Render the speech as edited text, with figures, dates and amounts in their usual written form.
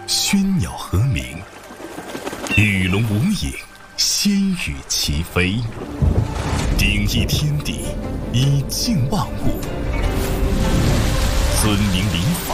喧鸟和鸣，与龙无影，仙羽齐飞。鼎益天地，以静万物，尊明礼法。